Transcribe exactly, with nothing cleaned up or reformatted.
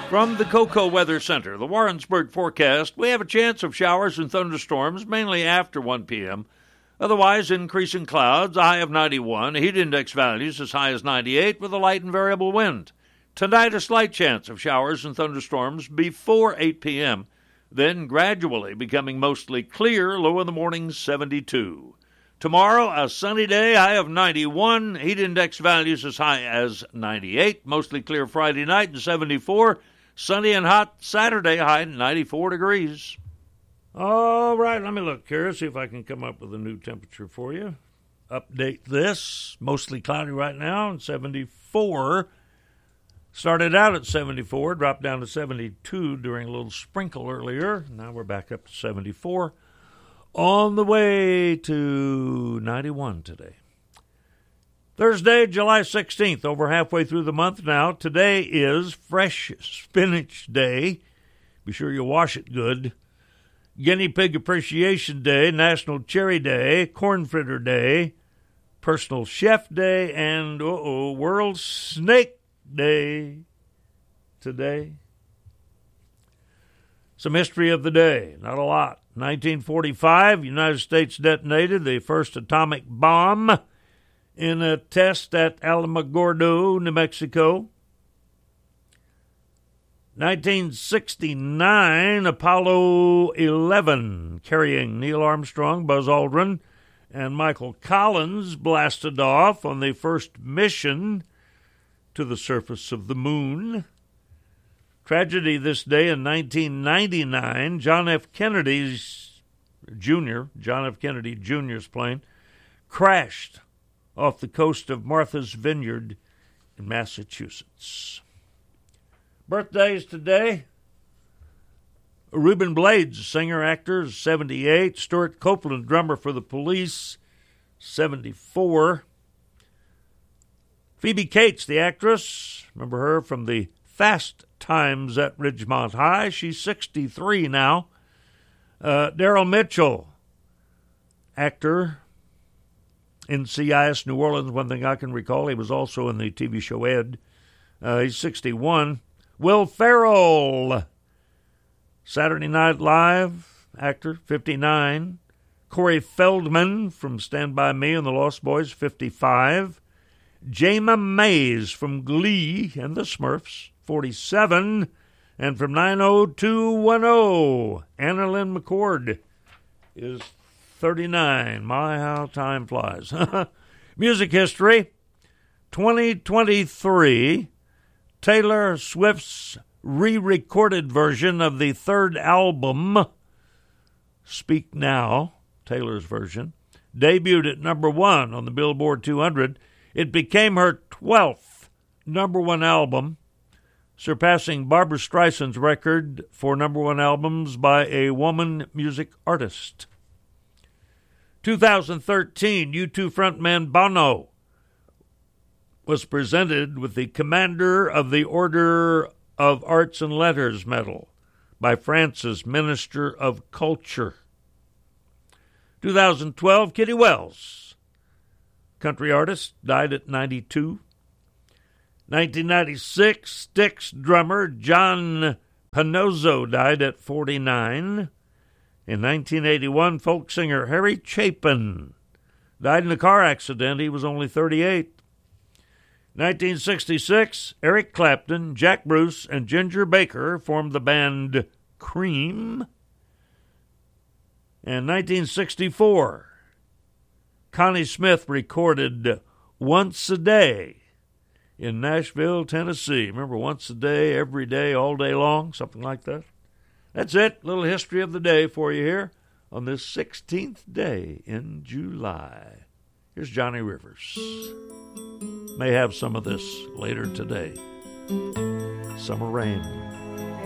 From the Cocoa Weather Center, the Warrensburg forecast, we have a chance of showers and thunderstorms mainly after one p.m. Otherwise, increasing clouds, a high of ninety-one, heat index values as high as ninety-eight with a light and variable wind. Tonight, a slight chance of showers and thunderstorms before eight p.m., then gradually becoming mostly clear, low in the morning, seventy-two. Tomorrow, a sunny day, high of ninety-one, heat index values as high as ninety-eight, mostly clear Friday night and seventy-four. Sunny and hot Saturday, high ninety-four degrees. All right, let me look here, see if I can come up with a new temperature for you. Update this. Mostly cloudy right now, and seventy-four. Started out at seventy-four, dropped down to seventy-two during a little sprinkle earlier. Now we're back up to seventy-four. On the way to ninety-one today. Thursday, July sixteenth, over halfway through the month now. Today is Fresh Spinach Day. Be sure you wash it good. Guinea Pig Appreciation Day, National Cherry Day, Corn Fritter Day, Personal Chef Day, and uh-oh, World Snake Day today. Some history of the day, not a lot. nineteen forty-five, United States detonated the first atomic bomb in a test at Alamogordo, New Mexico. nineteen sixty-nine, Apollo eleven, carrying Neil Armstrong, Buzz Aldrin, and Michael Collins blasted off on the first mission to the surface of the moon. Tragedy this day in nineteen ninety-nine, John F. Kennedy's Junior, John F. Kennedy Junior's plane crashed off the coast of Martha's Vineyard in Massachusetts. Birthdays today. Reuben Blades, singer, actor, seventy-eight. Stuart Copeland, drummer for the Police, seventy-four. Phoebe Cates, the actress, remember her from the Fast Times at Ridgemont High. She's sixty-three now. Uh, Daryl Mitchell, actor, N C I S New Orleans, one thing I can recall. He was also in the T V show Ed. Uh, he's sixty-one. Will Ferrell, Saturday Night Live, actor, fifty-nine. Corey Feldman from Stand By Me and the Lost Boys, fifty-five. Jayma Mays from Glee and the Smurfs, forty-seven. And from nine oh two one oh, Anna Lynn McCord is thirty-nine. My, how time flies. Music history, twenty twenty-three, Taylor Swift's re-recorded version of the third album, Speak Now, Taylor's version, debuted at number one on the Billboard two hundred. It became her twelfth number one album, surpassing Barbra Streisand's record for number one albums by a woman music artist. two thousand thirteen, U two frontman Bono was presented with the Commander of the Order of Arts and Letters Medal by France's Minister of Culture. two thousand twelve, Kitty Wells, country artist, died at ninety-two. nineteen ninety-six, Styx drummer John Panozzo died at forty-nine. In nineteen eighty-one, folk singer Harry Chapin died in a car accident. He was only thirty-eight. nineteen sixty-six, Eric Clapton, Jack Bruce, and Ginger Baker formed the band Cream. And nineteen sixty-four, Connie Smith recorded Once a Day in Nashville, Tennessee. Remember, once a day, every day, all day long, something like that. That's it. Little history of the day for you here on this sixteenth day in July. Here's Johnny Rivers. May have some of this later today. Summer Rain.